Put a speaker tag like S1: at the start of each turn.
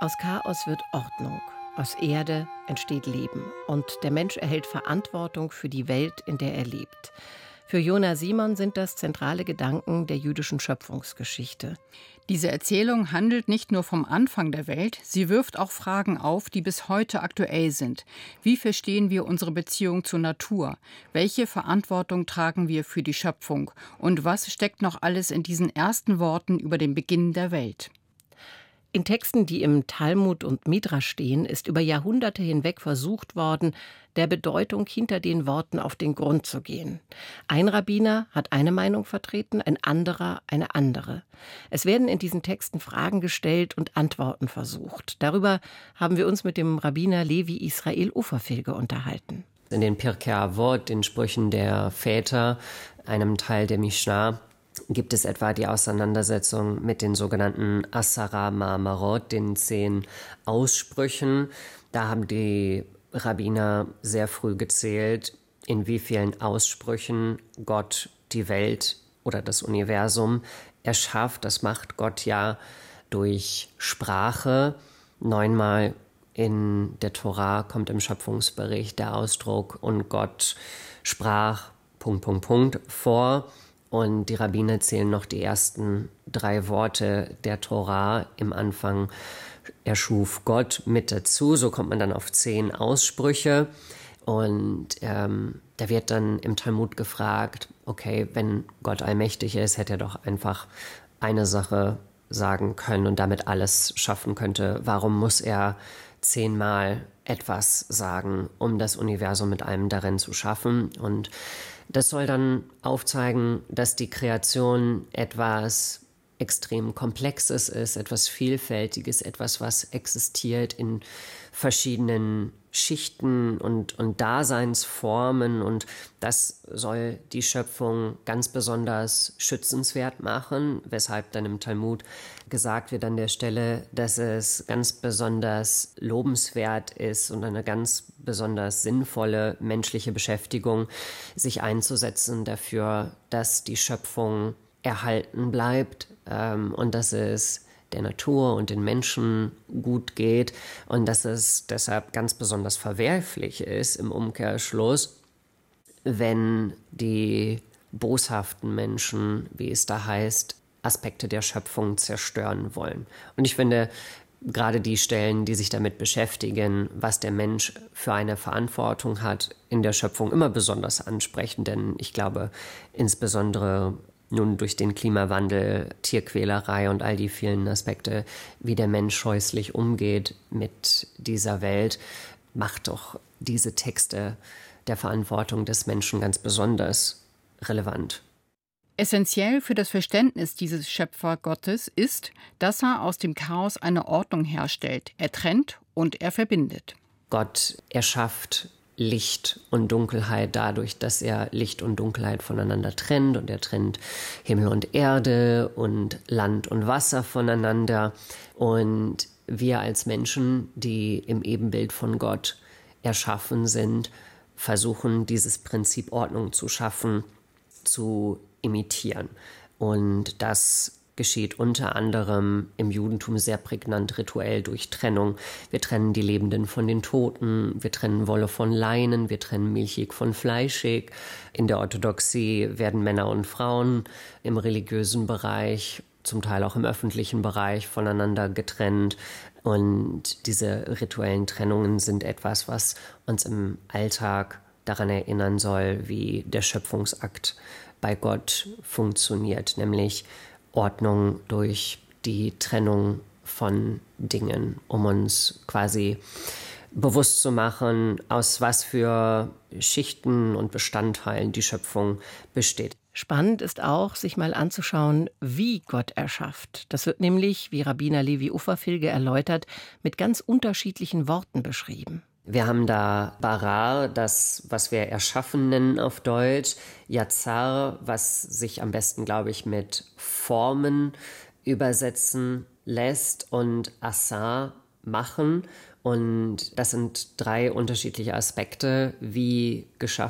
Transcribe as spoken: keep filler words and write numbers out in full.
S1: Aus Chaos wird Ordnung, aus Erde entsteht Leben und der Mensch erhält Verantwortung für die Welt, in der er lebt. Für Jona Simon sind das zentrale Gedanken der jüdischen Schöpfungsgeschichte.
S2: Diese Erzählung handelt nicht nur vom Anfang der Welt, sie wirft auch Fragen auf, die bis heute aktuell sind. Wie verstehen wir unsere Beziehung zur Natur? Welche Verantwortung tragen wir für die Schöpfung? Und was steckt noch alles in diesen ersten Worten über den Beginn der Welt?
S1: In Texten, die im Talmud und Midrasch stehen, ist über Jahrhunderte hinweg versucht worden, der Bedeutung hinter den Worten auf den Grund zu gehen. Ein Rabbiner hat eine Meinung vertreten, ein anderer eine andere. Es werden in diesen Texten Fragen gestellt und Antworten versucht. Darüber haben wir uns mit dem Rabbiner Levi Israel Uferfilge unterhalten.
S3: In den Pirkei Avot, den Sprüchen der Väter, einem Teil der Mishnah, gibt es etwa die Auseinandersetzung mit den sogenannten Asara Ma'amarot, den zehn Aussprüchen. Da haben die Rabbiner sehr früh gezählt, in wie vielen Aussprüchen Gott die Welt oder das Universum erschafft. Das macht Gott ja durch Sprache. Neunmal in der Tora kommt im Schöpfungsbericht der Ausdruck „und Gott sprach Punkt, Punkt, Punkt" vor. Und die Rabbiner zählen noch die ersten drei Worte der Tora im Anfang, erschuf Gott, mit dazu. So kommt man dann auf zehn Aussprüche. Und ähm, da wird dann im Talmud gefragt, okay, wenn Gott allmächtig ist, hätte er doch einfach eine Sache sagen können und damit alles schaffen könnte. Warum muss er zehnmal etwas sagen, um das Universum mit allem darin zu schaffen? Und das soll dann aufzeigen, dass die Kreation etwas extrem Komplexes ist, etwas Vielfältiges, etwas, was existiert in verschiedenen Schichten und, und Daseinsformen. Und das soll die Schöpfung ganz besonders schützenswert machen, weshalb dann im Talmud gesagt wird an der Stelle, dass es ganz besonders lobenswert ist und eine ganz besonders sinnvolle menschliche Beschäftigung, sich einzusetzen dafür, dass die Schöpfung erhalten bleibt ähm, und dass es der Natur und den Menschen gut geht und dass es deshalb ganz besonders verwerflich ist im Umkehrschluss, wenn die boshaften Menschen, wie es da heißt, Aspekte der Schöpfung zerstören wollen. Und ich finde, gerade die Stellen, die sich damit beschäftigen, was der Mensch für eine Verantwortung hat in der Schöpfung, immer besonders ansprechen, denn ich glaube, insbesondere nun durch den Klimawandel, Tierquälerei und all die vielen Aspekte, wie der Mensch scheußlich umgeht mit dieser Welt, macht doch diese Texte der Verantwortung des Menschen ganz besonders relevant.
S2: Essentiell für das Verständnis dieses Schöpfergottes ist, dass er aus dem Chaos eine Ordnung herstellt. Er trennt und er verbindet.
S3: Gott erschafft Licht und Dunkelheit dadurch, dass er Licht und Dunkelheit voneinander trennt, und er trennt Himmel und Erde und Land und Wasser voneinander. Und wir als Menschen, die im Ebenbild von Gott erschaffen sind, versuchen, dieses Prinzip Ordnung zu schaffen, zu imitieren. Und das geschieht unter anderem im Judentum sehr prägnant rituell durch Trennung. Wir trennen die Lebenden von den Toten, wir trennen Wolle von Leinen, wir trennen milchig von fleischig. In der Orthodoxie werden Männer und Frauen im religiösen Bereich, zum Teil auch im öffentlichen Bereich, voneinander getrennt. Und diese rituellen Trennungen sind etwas, was uns im Alltag daran erinnern soll, wie der Schöpfungsakt bei Gott funktioniert, nämlich Ordnung durch die Trennung von Dingen, um uns quasi bewusst zu machen, aus was für Schichten und Bestandteilen die Schöpfung besteht.
S1: Spannend ist auch, sich mal anzuschauen, wie Gott erschafft. Das wird nämlich, wie Rabbiner Levi Uferfilge erläutert, mit ganz unterschiedlichen Worten beschrieben.
S3: Wir haben da Bara, das, was wir erschaffen nennen auf Deutsch, Yazar, was sich am besten, glaube ich, mit Formen übersetzen lässt, und Asar, machen. Und das sind drei unterschiedliche Aspekte, wie geschaffen